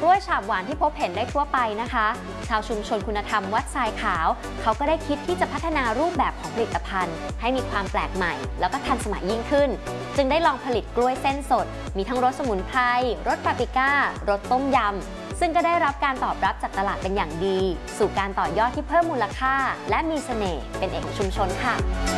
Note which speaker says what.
Speaker 1: ล้วยฉาบหวานที่พบเห็นได้ทั่วไปนะคะชาวชุมชนคุณธรรมวัดทรายขาวเขาก็ได้คิดที่จะพัฒนารูปแบบของผลิตภัณฑ์ให้มีความแปลกใหม่แล้วก็ทันสมัยยิ่งขึ้นจึงได้ลองผลิตกล้วยเส้นสดมีทั้งรสสมุนไพรรสปาปริก้ารสต้มยำซึ่งก็ได้รับการตอบรับจากตลาดเป็นอย่างดีสู่การต่อยอดที่เพิ่มมูลค่าและมีเสน่ห์เป็นเอกของชุมชนค่ะ